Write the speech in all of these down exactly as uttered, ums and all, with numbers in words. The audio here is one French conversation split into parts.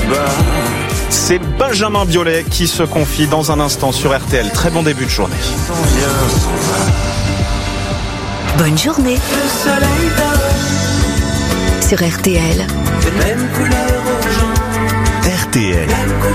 C'est Benjamin Biolay qui se confie dans un instant sur R T L. Très bon début de journée. Bonne journée sur R T L. R T L,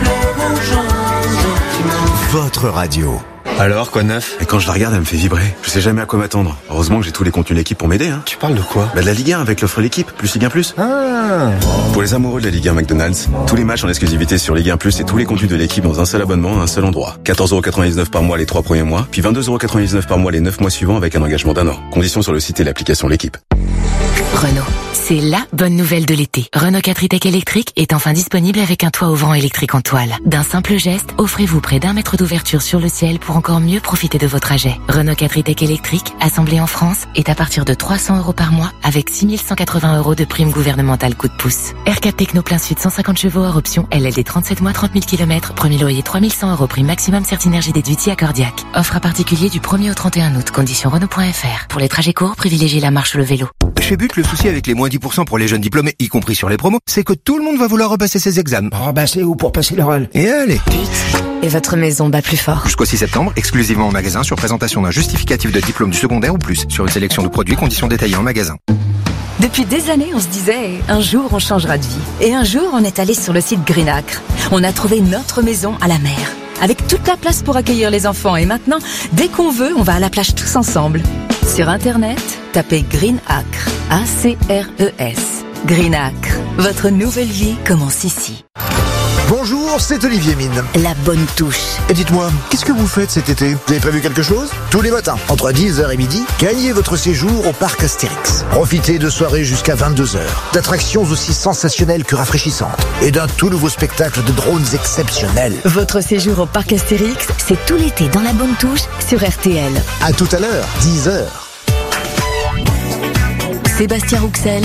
votre radio. Alors, quoi de neuf? Et quand je la regarde, elle me fait vibrer. Je sais jamais à quoi m'attendre. Heureusement que j'ai tous les contenus de l'équipe pour m'aider, hein. Tu parles de quoi? Bah de la Ligue un avec l'offre l'équipe, plus Ligue un plus. Ah. Pour les amoureux de la Ligue un McDonald's, tous les matchs en exclusivité sur Ligue un plus et tous les contenus de l'équipe dans un seul abonnement à un seul endroit. quatorze euros quatre-vingt-dix-neuf par mois les trois premiers mois, puis vingt-deux euros quatre-vingt-dix-neuf par mois les neuf mois suivants avec un engagement d'un an. Conditions sur le site et l'application l'équipe. Renault, c'est la bonne nouvelle de l'été. Renault quatre e-Tech électrique est enfin disponible avec un toit ouvrant électrique en toile. D'un simple geste, offrez-vous près d'un mètre d'ouverture sur le ciel pour encore mieux profiter de vos trajets. Renault quatre e-Tech électrique, assemblé en France, est à partir de trois cents euros par mois avec six mille cent quatre-vingts euros de prime gouvernementale coup de pouce. R quatre Techno plein sud cent cinquante chevaux hors option, L L D trente-sept mois trente mille kilomètres, premier loyer trois mille cent euros, prime maximum Certinergie déduite accordiaque. Offre à particulier du premier au trente et un août, conditions Renault point F R. Pour les trajets courts, privilégiez la marche ou le vélo. Chez But, le souci avec les moins dix pour cent pour les jeunes diplômés, y compris sur les promos, c'est que tout le monde va vouloir repasser ses examens. Repasser ou pour passer l'oral. Et allez. Et votre maison bat plus fort. Jusqu'au six septembre, exclusivement en magasin, sur présentation d'un justificatif de diplôme du secondaire ou plus, sur une sélection de produits, conditions détaillées en magasin. Depuis des années, on se disait, un jour on changera de vie. Et un jour, on est allé sur le site Greenacre. On a trouvé notre maison à la mer, avec toute la place pour accueillir les enfants. Et maintenant, dès qu'on veut, on va à la plage tous ensemble. Sur Internet, tapez Greenacre, A C R E S. Greenacre, votre nouvelle vie commence ici. Bonjour, c'est Olivier Mine. La bonne touche. Et dites-moi, qu'est-ce que vous faites cet été? Vous avez prévu quelque chose? Tous les matins, entre dix heures et midi, gagnez votre séjour au parc Astérix. Profitez de soirées jusqu'à vingt-deux heures, d'attractions aussi sensationnelles que rafraîchissantes, et d'un tout nouveau spectacle de drones exceptionnels. Votre séjour au parc Astérix, C'est tout l'été dans la bonne touche sur R T L. À tout à l'heure, dix heures. Sébastien Rouxel,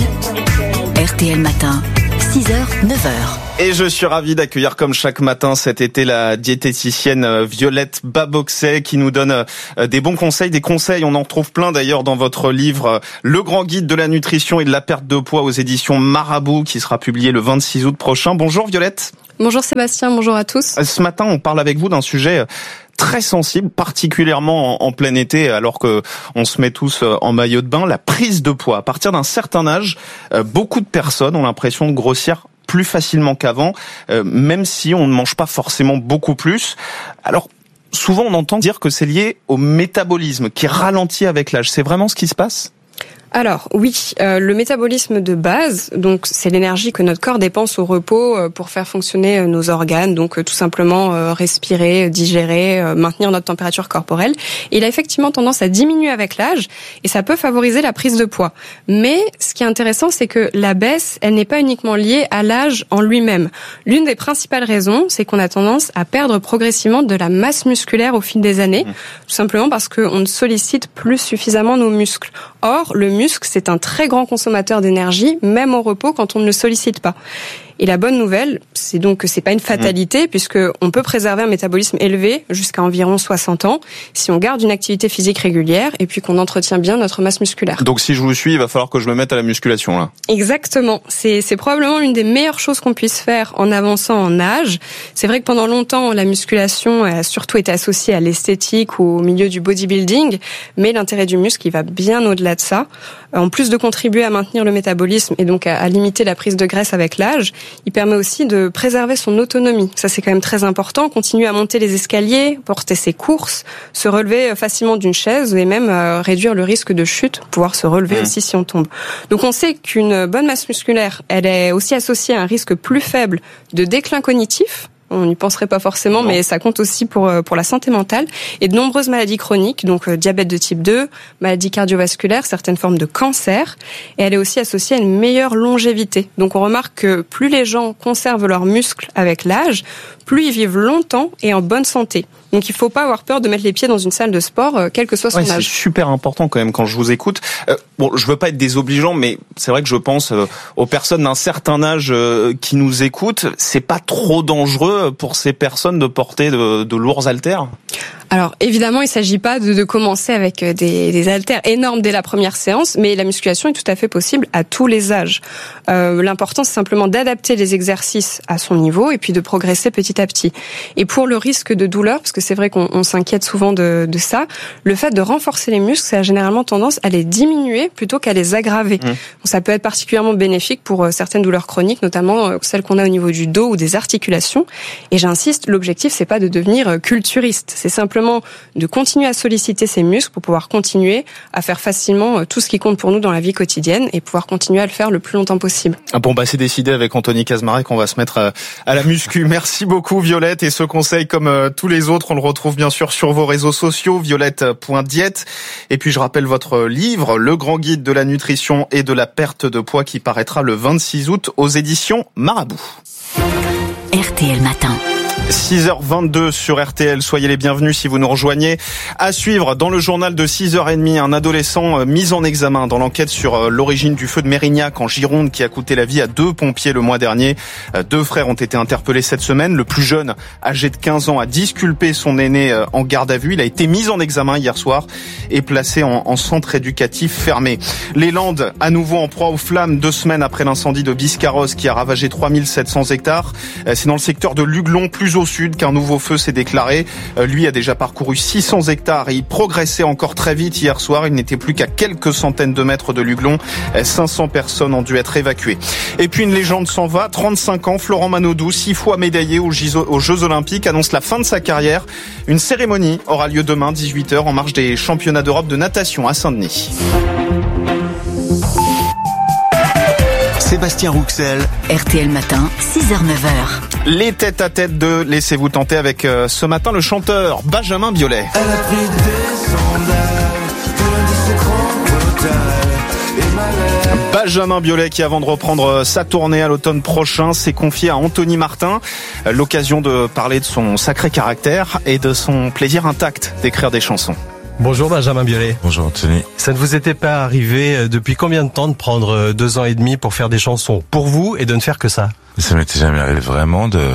R T L Matin, six heures, neuf heures. Et je suis ravi d'accueillir comme chaque matin cet été la diététicienne Violette Baboxet qui nous donne des bons conseils, des conseils, on en retrouve plein d'ailleurs dans votre livre Le Grand Guide de la Nutrition et de la Perte de Poids aux éditions Marabout qui sera publié le vingt-six août prochain. Bonjour Violette. Bonjour Sébastien, bonjour à tous. Ce matin on parle avec vous d'un sujet très sensible, particulièrement en, en plein été, alors que on se met tous en maillot de bain, la prise de poids. À partir d'un certain âge, beaucoup de personnes ont l'impression de grossir plus facilement qu'avant, euh, même si on ne mange pas forcément beaucoup plus. Alors, souvent on entend dire que c'est lié au métabolisme qui ralentit avec l'âge. C'est vraiment ce qui se passe ? Alors oui, euh, le métabolisme de base, donc c'est l'énergie que notre corps dépense au repos euh, pour faire fonctionner euh, nos organes, donc euh, tout simplement euh, respirer, digérer, euh, maintenir notre température corporelle. Et il a effectivement tendance à diminuer avec l'âge et ça peut favoriser la prise de poids. Mais ce qui est intéressant, c'est que la baisse, elle n'est pas uniquement liée à l'âge en lui-même. L'une des principales raisons, c'est qu'on a tendance à perdre progressivement de la masse musculaire au fil des années, tout simplement parce qu'on ne sollicite plus suffisamment nos muscles. Or, le muscle, c'est un très grand consommateur d'énergie, même au repos quand on ne le sollicite pas. Et la bonne nouvelle, c'est donc que c'est pas une fatalité, mmh. puisque on peut préserver un métabolisme élevé jusqu'à environ soixante ans si on garde une activité physique régulière et puis qu'on entretient bien notre masse musculaire. Donc si je vous suis, il va falloir que je me mette à la musculation là. Exactement. C'est, c'est probablement l'une des meilleures choses qu'on puisse faire en avançant en âge. C'est vrai que pendant longtemps, la musculation a surtout été associée à l'esthétique ou au milieu du bodybuilding, mais l'intérêt du muscle, il va bien au-delà de ça. En plus de contribuer à maintenir le métabolisme et donc à, à limiter la prise de graisse avec l'âge, il permet aussi de préserver son autonomie. Ça, c'est quand même très important. Continuer à monter les escaliers, porter ses courses, se relever facilement d'une chaise et même euh, réduire le risque de chute, pouvoir se relever mmh. aussi si on tombe. Donc, on sait qu'une bonne masse musculaire, elle est aussi associée à un risque plus faible de déclin cognitif. On n'y penserait pas forcément, non. mais ça compte aussi pour pour la santé mentale et de nombreuses maladies chroniques, donc euh, diabète de type deux, maladies cardiovasculaires, certaines formes de cancer. Et elle est aussi associée à une meilleure longévité. Donc on remarque que plus les gens conservent leurs muscles avec l'âge, plus ils vivent longtemps et en bonne santé. Donc il faut pas avoir peur de mettre les pieds dans une salle de sport, euh, quel que soit son ouais, âge. C'est super important quand même quand je vous écoute. Euh, bon, je veux pas être désobligeant, mais c'est vrai que je pense euh, aux personnes d'un certain âge euh, qui nous écoutent. C'est pas trop dangereux pour ces personnes de porter de, de lourds haltères ? Alors évidemment, il ne s'agit pas de, de commencer avec des, des haltères énormes dès la première séance, mais la musculation est tout à fait possible à tous les âges. Euh, l'important, c'est simplement d'adapter les exercices à son niveau et puis de progresser petit à petit. Et pour le risque de douleur, parce que c'est vrai qu'on on s'inquiète souvent de, de ça, le fait de renforcer les muscles, ça a généralement tendance à les diminuer plutôt qu'à les aggraver. Mmh. Donc, ça peut être particulièrement bénéfique pour certaines douleurs chroniques, notamment celles qu'on a au niveau du dos ou des articulations. Et j'insiste, l'objectif, c'est pas de devenir culturiste, c'est simplement de continuer à solliciter ces muscles pour pouvoir continuer à faire facilement tout ce qui compte pour nous dans la vie quotidienne et pouvoir continuer à le faire le plus longtemps possible. Bon, bah c'est décidé avec Anthony Kazmarek qu'on va se mettre à la muscu. Merci beaucoup Violette, et ce conseil comme tous les autres, on le retrouve bien sûr sur vos réseaux sociaux, violette point diète. Et puis je rappelle votre livre, Le Grand Guide de la nutrition et de la perte de poids, qui paraîtra le vingt-six août aux éditions Marabout. R T L Matin. six heures vingt-deux sur R T L, soyez les bienvenus si vous nous rejoignez. À suivre dans le journal de six heures trente, un adolescent mis en examen dans l'enquête sur l'origine du feu de Mérignac en Gironde qui a coûté la vie à deux pompiers le mois dernier. Deux frères ont été interpellés cette semaine. Le plus jeune, âgé de quinze ans, a disculpé son aîné en garde à vue. Il a été mis en examen hier soir et placé en, en centre éducatif fermé. Les Landes, à nouveau en proie aux flammes deux semaines après l'incendie de Biscarrosse qui a ravagé trois mille sept cents hectares. C'est dans le secteur de Luglon, plus au sud, qu'un nouveau feu s'est déclaré. Lui a déjà parcouru six cents hectares et il progressait encore très vite hier soir. Il n'était plus qu'à quelques centaines de mètres de Luglon. cinq cents personnes ont dû être évacuées. Et puis une légende s'en va. trente-cinq ans, Florent Manodou, six fois médaillé aux Jeux Olympiques, annonce la fin de sa carrière. Une cérémonie aura lieu demain, dix-huit heures, en marge des championnats d'Europe de natation à Saint-Denis. Sébastien Rouxel. R T L Matin, six heures neuf heures. Les têtes à tête de Laissez-vous tenter avec euh, ce matin le chanteur Benjamin Biolay. Elle a pris des sandales, Benjamin Biolay qui, avant de reprendre sa tournée à l'automne prochain, s'est confié à Anthony Martin. L'occasion de parler de son sacré caractère et de son plaisir intact d'écrire des chansons. Bonjour Benjamin Biolay. Bonjour Anthony. Ça ne vous était pas arrivé depuis combien de temps de prendre deux ans et demi pour faire des chansons pour vous et de ne faire que ça ? Ça m'était jamais arrivé vraiment de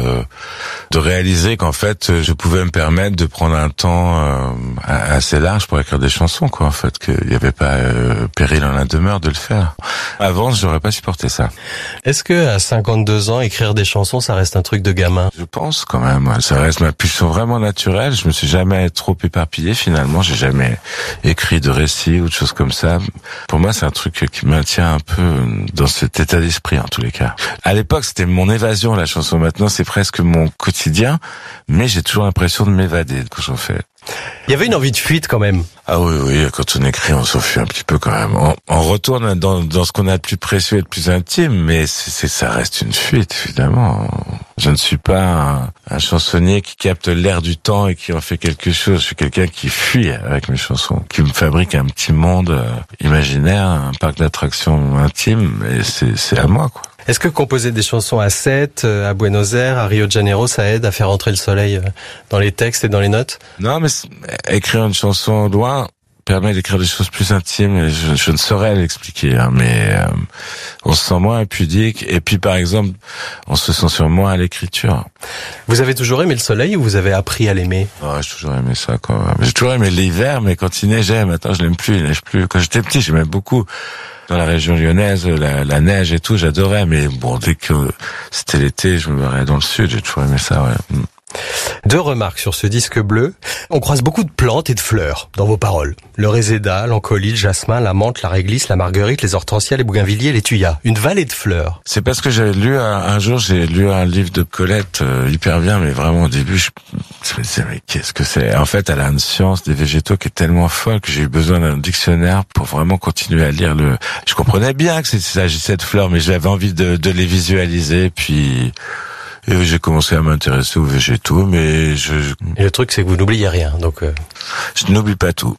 de réaliser qu'en fait je pouvais me permettre de prendre un temps euh, assez large pour écrire des chansons, quoi. En fait, qu'il n'y avait pas euh, péril en la demeure de le faire. Avant, j'aurais pas supporté ça. Est-ce que à cinquante-deux ans, écrire des chansons, ça reste un truc de gamin ? Je pense quand même. Ça reste ma pulsion vraiment naturelle. Je me suis jamais trop éparpillé finalement. J'ai jamais écrit de récits ou de choses comme ça. Pour moi, c'est un truc qui me maintient un peu dans cet état d'esprit en tous les cas. À l'époque, c'était mon évasion, la chanson. Maintenant, c'est presque mon quotidien, mais j'ai toujours l'impression de m'évader quand j'en fais. Il y avait une envie de fuite quand même. Ah oui, oui, quand on écrit, on s'enfuit un petit peu quand même. On, on retourne dans, dans ce qu'on a de plus précieux et de plus intime, mais c'est, c'est, ça reste une fuite, évidemment. Je ne suis pas un, un chansonnier qui capte l'air du temps et qui en fait quelque chose. Je suis quelqu'un qui fuit avec mes chansons, qui me fabrique un petit monde euh, imaginaire, un parc d'attractions intime, et c'est, c'est à moi, quoi. Est-ce que composer des chansons à Sète, à Buenos Aires, à Rio de Janeiro, ça aide à faire entrer le soleil dans les textes et dans les notes ? Non, mais écrire une chanson loin permet d'écrire des choses plus intimes. Et je, je ne saurais l'expliquer, hein, mais euh, on se sent moins impudique. Et puis, par exemple, on se sent sur moins à l'écriture. Vous avez toujours aimé le soleil ou vous avez appris à l'aimer ? Oh, j'ai toujours aimé ça, quand même. J'ai toujours aimé l'hiver, mais quand il neigeait, maintenant je l'aime plus, il neige plus. Quand j'étais petit, j'aimais beaucoup. Dans la région lyonnaise, la, la neige et tout, j'adorais. Mais bon, dès que c'était l'été, je me barrais dans le sud. J'ai toujours aimé ça, ouais. Deux remarques sur ce disque bleu. On croise beaucoup de plantes et de fleurs dans vos paroles. Le réséda, l'encolie, le jasmin, la menthe, la réglisse, la marguerite, les hortensias, les bougainvilliers, les thuyas. Une vallée de fleurs. C'est parce que j'avais lu un, un jour, j'ai lu un livre de Colette euh, hyper bien, mais vraiment au début, je me disais mais qu'est-ce que c'est ? En fait, elle a une science des végétaux qui est tellement folle que j'ai eu besoin d'un dictionnaire pour vraiment continuer à lire le. Je comprenais bien que il s'agissait de fleurs, mais j'avais envie de, de les visualiser, puis. Et j'ai commencé à m'intéresser aux végétaux, mais je... Et le truc, c'est que vous n'oubliez rien, donc... Euh... Je n'oublie pas tout.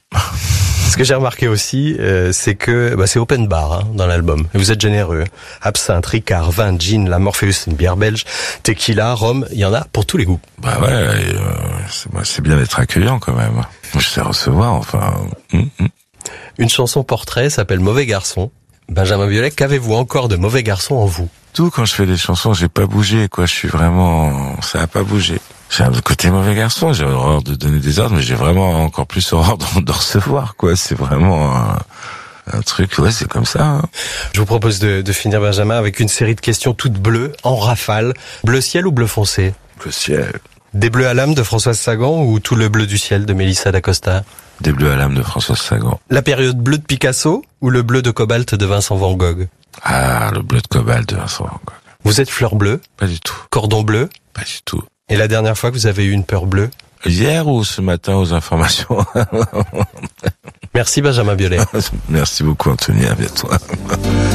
Ce que j'ai remarqué aussi, euh, c'est que bah, c'est open bar hein, dans l'album. Et vous êtes généreux. Absinthe, Ricard, vin, gin, la Morpheus, une bière belge, tequila, rhum, il y en a pour tous les goûts. Bah ouais, et, euh, c'est, bah, c'est bien d'être accueillant quand même. Je sais recevoir, enfin... Hum, hum. Une chanson portrait s'appelle Mauvais garçon. Benjamin Biolay, qu'avez-vous encore de mauvais garçon en vous? Tout, quand je fais des chansons, j'ai pas bougé, quoi. Je suis vraiment, ça a pas bougé. J'ai un côté mauvais garçon, j'ai horreur de donner des ordres, mais j'ai vraiment encore plus horreur de, de recevoir, quoi. C'est vraiment un, un truc, ouais, c'est comme ça. Hein. Je vous propose de, de finir, Benjamin, avec une série de questions toutes bleues, en rafale. Bleu ciel ou bleu foncé? Bleu ciel. Des bleus à l'âme de Françoise Sagan ou tout le bleu du ciel de Mélissa d'Acosta? Des bleus à l'âme de Françoise Sagan. La période bleue de Picasso ou le bleu de cobalt de Vincent Van Gogh? Ah, le bleu de cobalt de Vincent Van Gogh. Vous êtes fleur bleue? Pas du tout. Cordon bleu? Pas du tout. Et la dernière fois que vous avez eu une peur bleue? Hier ou ce matin aux informations? Merci Benjamin Biolay. Merci beaucoup Anthony, à bientôt.